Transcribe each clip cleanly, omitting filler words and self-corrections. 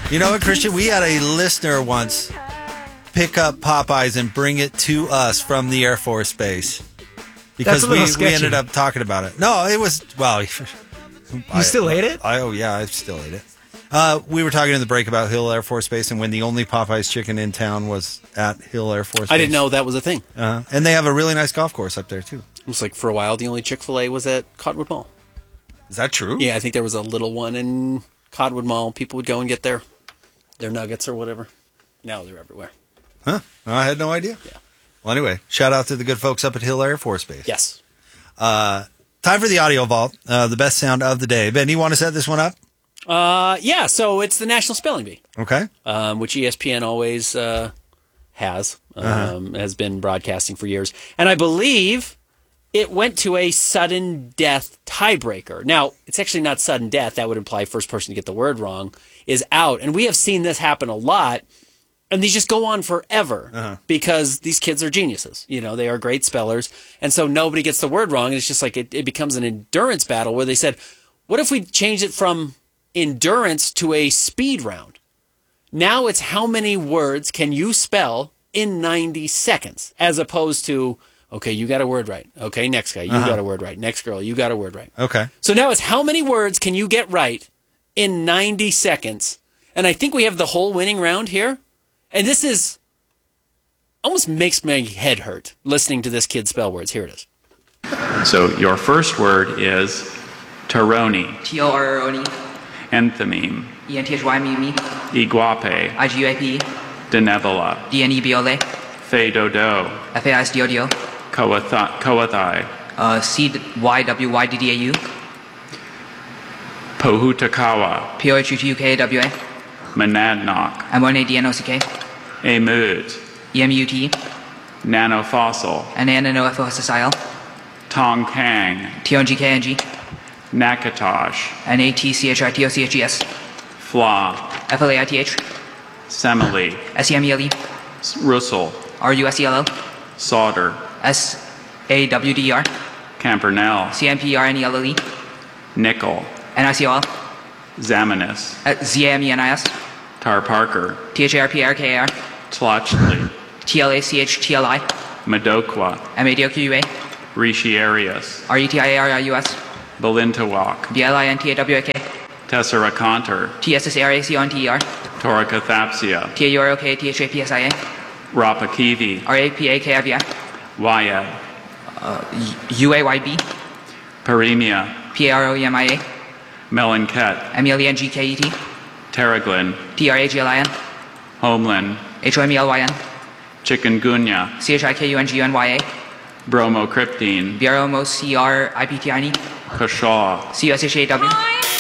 You know what, Christian? We had a listener once pick up Popeyes and bring it to us from the Air Force Base. Because we ended up talking about it. No, it was, well... You still ate it? Oh, yeah, I still ate it. We were talking in the break about Hill Air Force Base and when the only Popeyes chicken in town was at Hill Air Force Base. I didn't know that was a thing. And they have a really nice golf course up there, too. It was like, for a while, the only Chick-fil-A was at Cottonwood Mall. Is that true? Yeah, I think there was a little one in Cottonwood Mall. People would go and get their nuggets or whatever. Now they're everywhere. Huh? I had no idea. Yeah. Well, anyway, shout out to the good folks up at Hill Air Force Base. Yes. Time for the Audio Vault, the best sound of the day. Ben, you want to set this one up? Yeah, so it's the National Spelling Bee. Okay. Which ESPN always has been broadcasting for years. And I believe it went to a sudden death tiebreaker. Now, it's actually not sudden death. That would imply first person to get the word wrong is out. And we have seen this happen a lot. And these just go on forever because these kids are geniuses. You know, they are great spellers. And so nobody gets the word wrong. And it's just like it becomes an endurance battle where they said, what if we change it from endurance to a speed round? Now it's how many words can you spell in 90 seconds as opposed to, okay, you got a word right. Okay, next guy, you got a word right. Next girl, you got a word right. Okay. So now it's how many words can you get right in 90 seconds? And I think we have the whole winning round here. And this is almost makes my head hurt listening to this kid spell words. Here it is. So your first word is Toroni. T-O-R-O-N-E. Enthymeme. E-N-T-H-Y-M-E-M-E. Iguape. I-G-U-A-P-E. Denebola. D-N-E-B-O-L-A. Fedodo. F-A-I-S-D-O-D-O. Coathai. C-Y-W-Y-D-D-A-U. Pohutakawa. P-O-H-U-T-U-K-A-W-A. Monadnock. M-O-N-A-D-N-O-C-K. Emut. E-M-U-T. Nanofossil. N-A-N-O-F-O-S-S-I-L. Tongkang. T-O-N-G-K-N-G. Nakatosh. N-A-T-C-H-I-T-O-C-H-E-S. Fla. F-L-A-I-T-H. Semele. S-E-M-E-L-E. Russell. R-U-S-E-L-L. Solder. S-A-W-D-E-R. Campernell. C-M-P-R-N-E-L-L-E. Nickel. N-I-C-O-L. Zamenis. Z-A-M-E-N-I-S. Tar Parker. T-H-A-R-P-R-K-A-R. Tlachli. T-L-A-C-H-T-L-I. Madokwa. M-A-D-O-Q-U-A. Retiarius. R-E-T-I-A-R-I-U-S. Belintawak. B-L-I-N-T-A-W-A-K. Tesseraconter. T-S-S-A-R-A-C-O-N-T-E-R. Toracatapsia. T-A-U-R-O-K-T-H-A-P-S-I-A. Rapakivi. R-A-P-A-K-I-V-I. Wayad. U-A-Y-B. Paremia. P-A-R-O-E-M-I-A. Melenket. M-E-L-E-N-G-K-E-T. Terraglin. T-R-A-G-L-I-N. Homeland. H-O-M-E-L-Y-N. Chikungunya. C-H-I-K-U-N-G-U-N-Y-A. Bromocryptine. B-R-O-M-O-C-R-I-P-T-I-N-E. Kashaw. C-U-S-H-A-W.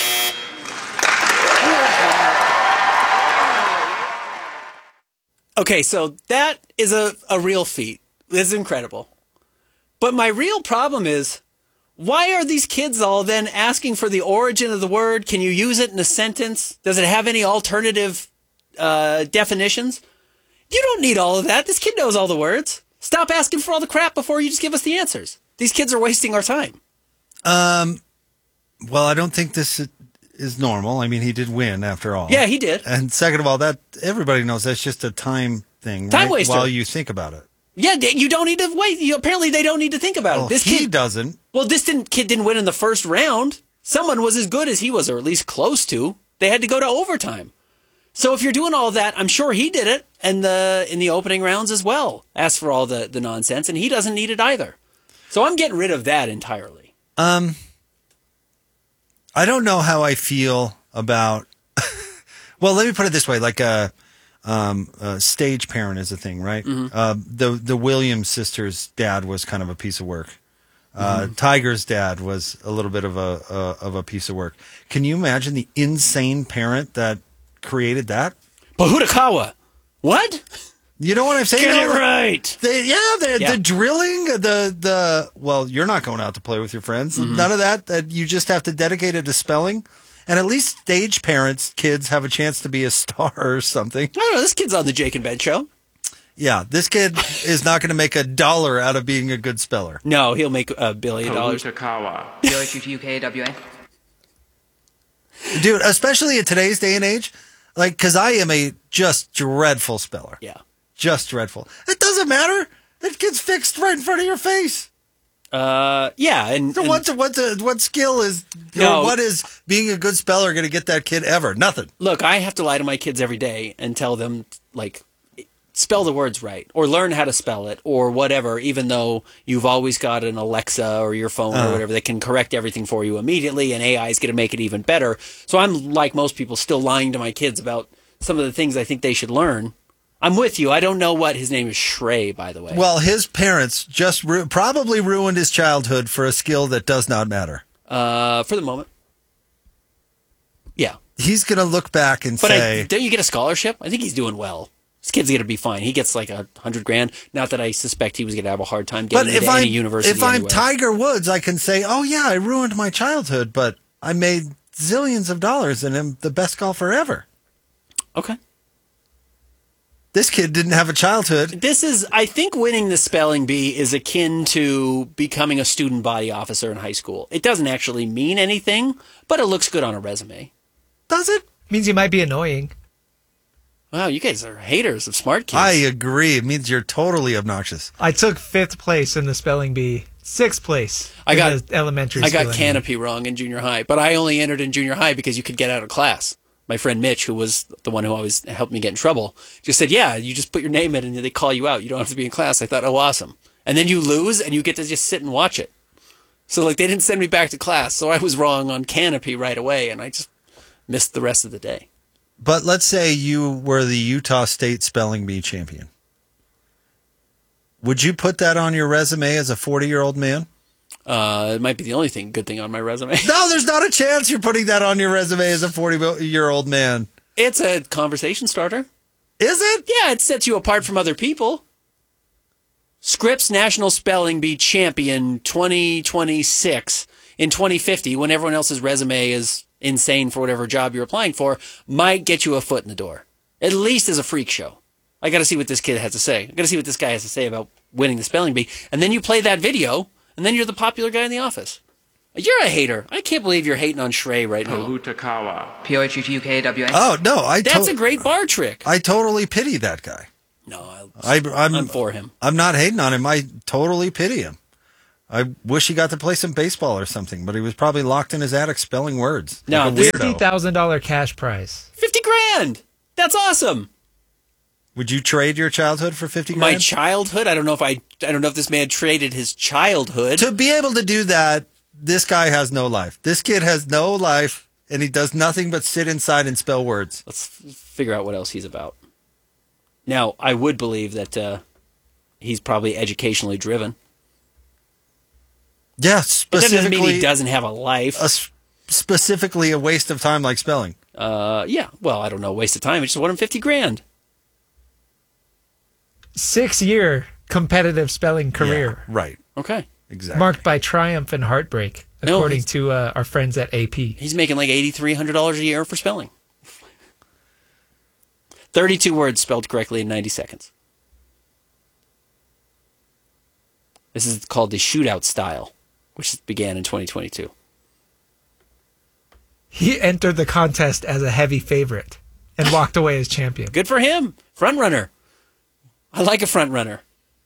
Okay, so that is a real feat. This is incredible. But my real problem is, why are these kids all then asking for the origin of the word? Can you use it in a sentence? Does it have any alternative definitions? You don't need all of that. This kid knows all the words. Stop asking for all the crap before you just give us the answers. These kids are wasting our time. Well, I don't think this is normal. I mean, he did win after all. Yeah, he did. And second of all, that everybody knows that's just a time thing. Time right? waster. While you think about it. Yeah, you don't need to wait. Apparently, they don't need to think about it. This he kid doesn't. Well, this kid didn't win in the first round. Someone was as good as he was, or at least close to. They had to go to overtime. So if you're doing all that, I'm sure he did it, and in the opening rounds as well. Asked for all the nonsense, and he doesn't need it either. So I'm getting rid of that entirely. I don't know how I feel about. Well, let me put it this way: like a stage parent is a thing, right? Mm-hmm. The Williams sisters' dad was kind of a piece of work. Tiger's dad was a little bit of a piece of work. Can you imagine the insane parent that created that? Bahutakawa. What? You know what I'm saying? Get it right. The drilling, well, you're not going out to play with your friends. Mm-hmm. None of that you just have to dedicate it to spelling. And at least stage parents, kids have a chance to be a star or something. I don't know. This kid's on the Jake and Ben show. Yeah, this kid is not going to make $1 out of being a good speller. No, he'll make $1 billion. Pohutakawa. P-O-H-U-T-U-K-A-W-A. Dude, especially in today's day and age, Like, because I am a just dreadful speller. Yeah. Just dreadful. It doesn't matter. It gets fixed right in front of your face. Yeah. And, So what skill is, No. or what is being a good speller going to get that kid ever? Nothing. look, I have to lie to my kids every day and tell them, like, spell the words right or learn how to spell it or whatever, even though you've always got an Alexa or your phone or whatever that can correct everything for you immediately, and AI is going to make it even better. So I'm, like most people, still lying to my kids about some of the things I think they should learn. I'm with you. I don't know what his name is. Shrey, by the way. Well, his parents just probably ruined his childhood for a skill that does not matter. For the moment. Yeah. He's going to look back and say, don't you get a scholarship? I think he's doing well. This kid's going to be fine. He gets like $100,000. Not that I suspect he was going to have a hard time but getting if into any university. if I'm anyway. Tiger Woods, I can say, oh yeah, I ruined my childhood, but I made zillions of dollars and am the best golfer ever. Okay. This kid didn't have a childhood. I think winning the spelling bee is akin to becoming a student body officer in high school. It doesn't actually mean anything, but it looks good on a resume. Does it? Means you might be annoying. Wow, you guys are haters of smart kids. I agree. It means you're totally obnoxious. I took 5th place in the spelling bee, 6th place I in got- the elementary I spelling got bee. canopy wrong in junior high, but I only entered in junior high because you could get out of class. My friend Mitch, who was the one who always helped me get in trouble, just said, yeah, you just put your name in and they call you out. You don't have to be in class. I thought, oh, awesome. And then you lose and you get to just sit and watch it. So like they didn't send me back to class. So I was wrong on canopy right away and I just missed the rest of the day. But let's say you were the Utah State Spelling Bee champion. Would you put that on your resume as a 40-year-old man? It might be the only good thing on my resume. No, there's not a chance you're putting that on your resume as a 40-year-old man. It's a conversation starter. Is it? Yeah, it sets you apart from other people. Scripps National Spelling Bee Champion 2026 in 2050, when everyone else's resume is insane for whatever job you're applying for, might get you a foot in the door. At least as a freak show. I got to see what this kid has to say. I got to see what this guy has to say about winning the spelling bee. And then you play that video, and then you're the popular guy in the office. You're a hater. I can't believe you're hating on Shrey right now. Kohutakawa. P-O-H-U-T-U-K-A-W-A. Oh, no. That's a great bar trick. I totally pity that guy. No, I'm for him. I'm not hating on him. I totally pity him. I wish he got to play some baseball or something, but he was probably locked in his attic spelling words. No, like a this- weirdo. $50,000 cash prize. $50,000. That's awesome. Would you trade your childhood for 50 My grand? childhood? I don't know if this man traded his childhood. To be able to do that, this guy has no life. This kid has no life, and he does nothing but sit inside and spell words. Let's figure out what else he's about. Now, I would believe that he's probably educationally driven. Yeah, But that doesn't mean specifically he doesn't have a life. specifically a waste of time like spelling. Yeah, well, I don't know, waste of time. I just won him $50,000. 6-year competitive spelling career, Yeah, right. Okay. Exactly. marked by triumph and heartbreak, No, according he's- to our friends at AP. He's making like $8,300 a year for spelling. 32 words spelled correctly in 90 seconds. This is called the shootout style, which began in 2022. He entered the contest as a heavy favorite and walked away as champion. Good for him. Front runner. I like a front runner.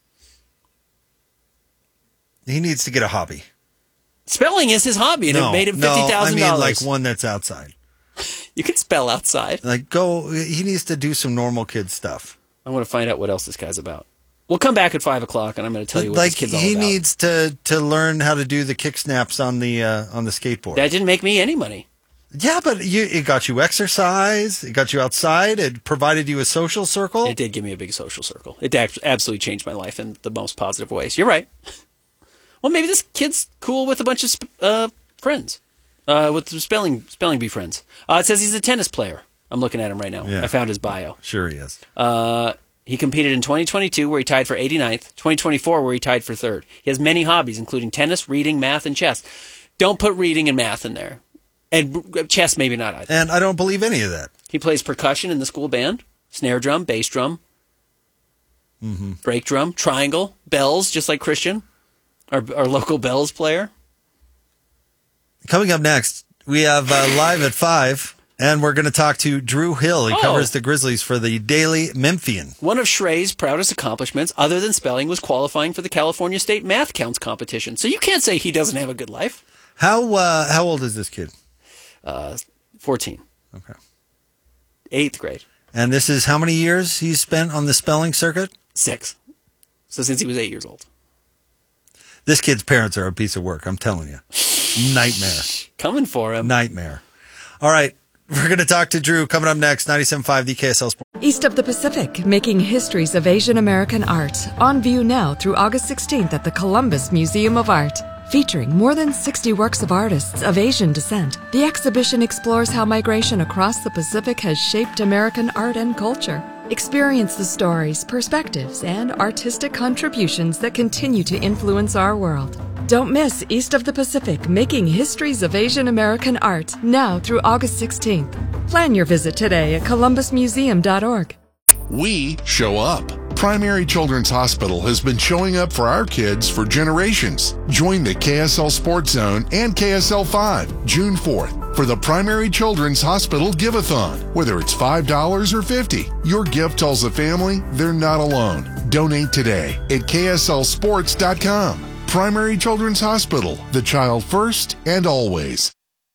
He needs to get a hobby. Spelling is his hobby, and it made him $50,000. I mean like one that's outside. You can spell outside. Like he needs to do some normal kid stuff. I want to find out what else this guy's about. We'll come back at 5 o'clock, and I'm going to tell you what Like this kid's all he about. needs to learn how to do the kick snaps on the skateboard. That didn't make me any money. Yeah, but it got you exercise. It got you outside. It provided you a social circle. It did give me a big social circle. It absolutely changed my life in the most positive ways. You're right. Well, maybe this kid's cool with a bunch of friends, with the spelling bee friends. It says he's a tennis player. I'm looking at him right now. Yeah. I found his bio. Sure he is. He competed in 2022, where he tied for 89th, 2024, where he tied for 3rd. He has many hobbies, including tennis, reading, math, and chess. Don't put reading and math in there. And chess, maybe not either. And I don't believe any of that. He plays percussion in the school band, snare drum, bass drum, break drum, triangle, bells, just like Christian, our local bells player. Coming up next, we have live at 5. And we're going to talk to Drew Hill. He Oh. covers the Grizzlies for the Daily Memphian. One of Shrey's proudest accomplishments, other than spelling, was qualifying for the California State Math Counts competition. So you can't say he doesn't have a good life. How old is this kid? 14. Okay. 8th grade. And this is how many years he's spent on the spelling circuit? 6. So since he was 8 years old. This kid's parents are a piece of work, I'm telling you. Nightmare. Coming for him. Nightmare. All right. We're going to talk to Drew coming up next. 97.5 the KSL Sports. East of the Pacific, making histories of Asian American art. On view now through August 16th at the Columbus Museum of Art. Featuring more than 60 works of artists of Asian descent, the exhibition explores how migration across the Pacific has shaped American art and culture. Experience the stories, perspectives, and artistic contributions that continue to influence our world. Don't miss East of the Pacific, making histories of Asian American art, now through August 16th. Plan your visit today at columbusmuseum.org. We show up. Primary Children's Hospital has been showing up for our kids for generations. Join the KSL Sports Zone and KSL 5 June 4th for the Primary Children's Hospital Give-a-thon. Whether it's $5 or $50, your gift tells the family they're not alone. Donate today at KSLSports.com. Primary Children's Hospital, the child first and always.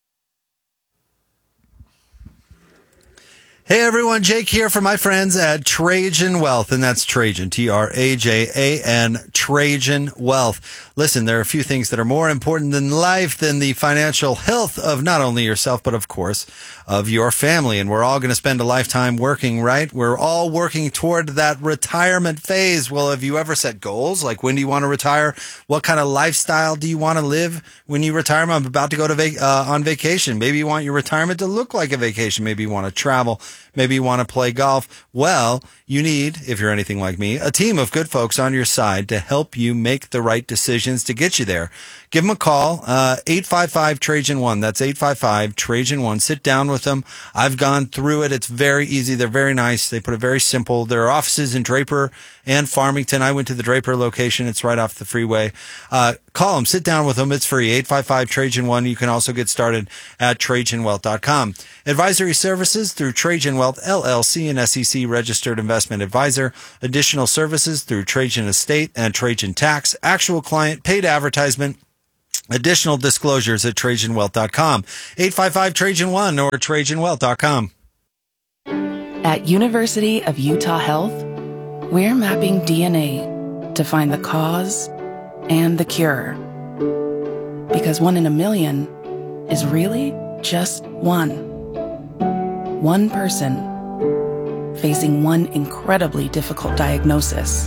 Hey everyone, Jake here for my friends at Trajan Wealth, and that's Trajan, Trajan, Trajan Wealth. Listen, there are a few things that are more important in life than the financial health of not only yourself, but of course, of your family. And we're all going to spend a lifetime working, right? We're all working toward that retirement phase. Well, have you ever set goals? Like, when do you want to retire? What kind of lifestyle do you want to live when you retire? I'm about to go to on vacation. Maybe you want your retirement to look like a vacation. Maybe you want to travel. Maybe you want to play golf. Well, you need, if you're anything like me, a team of good folks on your side to help you make the right decisions to get you there. Give them a call, 855-TRAJAN-1. That's 855-TRAJAN-1. Sit down with them. I've gone through it. It's very easy. They're very nice. They put it very simple. There are offices in Draper and Farmington. I went to the Draper location. It's right off the freeway. Call them. Sit down with them. It's free. 855-TRAJAN-1. You can also get started at TrajanWealth.com. Advisory services through Trajan Wealth, LLC, an SEC registered investment advisor. Additional services through Trajan Estate and Trajan Tax. Actual client, paid advertisement. Additional disclosures at TrajanWealth.com. 855-TRAJAN-1 or TrajanWealth.com. At University of Utah Health, we're mapping DNA to find the cause and the cure. Because 1 in a million is really just one. One person facing one incredibly difficult diagnosis.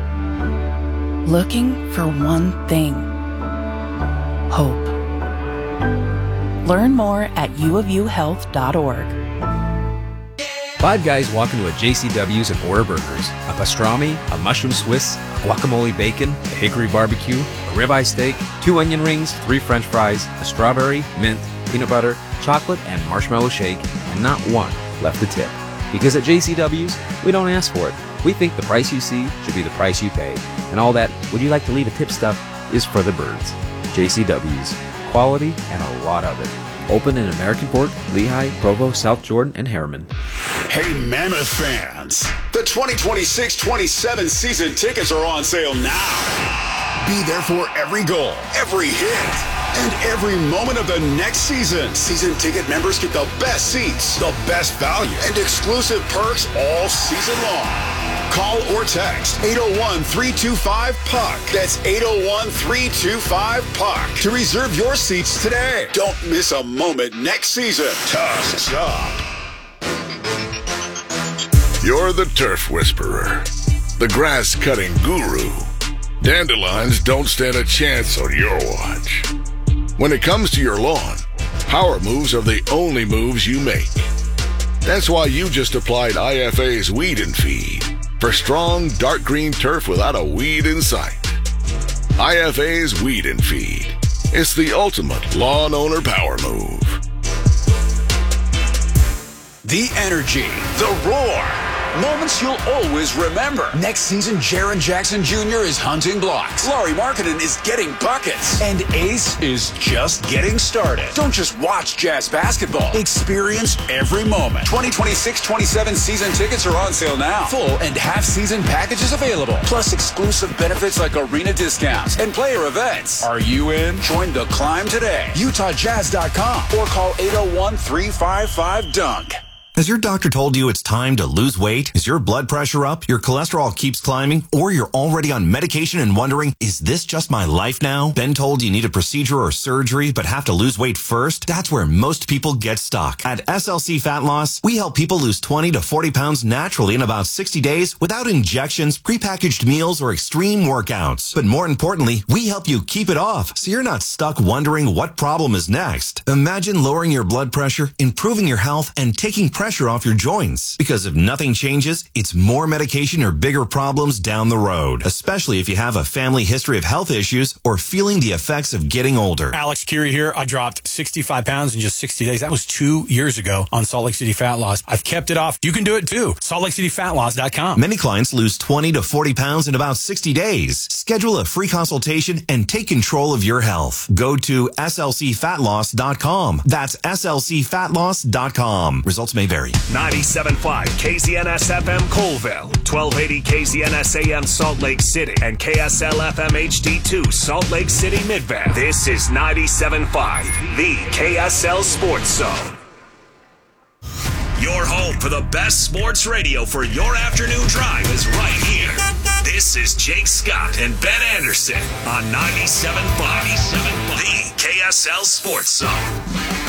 Looking for one thing. Hope. Learn more at uofuhealth.org. Five guys walk into a JCW's and order burgers, a pastrami, a mushroom Swiss, a guacamole bacon, a hickory barbecue, a ribeye steak, 2 onion rings, 3 French fries, a strawberry, mint, peanut butter, chocolate, and marshmallow shake, and not one left to tip. Because at JCW's, we don't ask for it. We think the price you see should be the price you pay. And all that, would you like to leave a tip stuff, is for the birds. JCW's. Quality and a lot of it. Open in American Fork, Lehigh, Provo, South Jordan, and Harriman. Hey, Mammoth fans. The 2026-27 season tickets are on sale now. Be there for every goal, every hit, and every moment of the next season. Season ticket members get the best seats, the best value, and exclusive perks all season long. Call or text 801-325-PUCK. That's 801-325-PUCK to reserve your seats today. Don't miss a moment next season. Tusk's up. You're the turf whisperer, the grass-cutting guru. Dandelions don't stand a chance on your watch. When it comes to your lawn, power moves are the only moves you make. That's why you just applied IFA's Weed and Feed for strong, dark green turf without a weed in sight. IFA's Weed and Feed. It's the ultimate lawn owner power move. The energy, the roar, Moments you'll always remember. Next season, Jaren Jackson Jr. is hunting blocks. Laurie Markkinen is getting buckets. And Ace is just getting started. Don't just watch Jazz basketball. Experience every moment. 2026-27 season tickets are on sale now. Full and half-season packages available. Plus exclusive benefits like arena discounts and player events. Are you in? Join the climb today. UtahJazz.com or call 801-355-DUNK. Has your doctor told you it's time to lose weight? Is your blood pressure up? Your cholesterol keeps climbing? Or you're already on medication and wondering, is this just my life now? Been told you need a procedure or surgery but have to lose weight first? That's where most people get stuck. At SLC Fat Loss, we help people lose 20 to 40 pounds naturally in about 60 days without injections, prepackaged meals, or extreme workouts. But more importantly, we help you keep it off so you're not stuck wondering what problem is next. Imagine lowering your blood pressure, improving your health, and taking pressure off your joints. Because if nothing changes, it's more medication or bigger problems down the road, especially if you have a family history of health issues or feeling the effects of getting older. Alex Curie here. I dropped 65 pounds in just 60 days. That was 2 years ago on Salt Lake City Fat Loss. I've kept it off. You can do it too. SaltLakeCityFatLoss.com. Many clients lose 20 to 40 pounds in about 60 days. Schedule a free consultation and take control of your health. Go to SLCFatLoss.com. That's SLCFatLoss.com. Results may vary. 97.5 KZNS FM Colville, 1280 KZNS AM Salt Lake City, and KSL FM HD2 Salt Lake City Midvale. This is 97.5, the KSL Sports Zone. Your home for the best sports radio for your afternoon drive is right here. This is Jake Scott and Ben Anderson on 97.5, the KSL Sports Zone.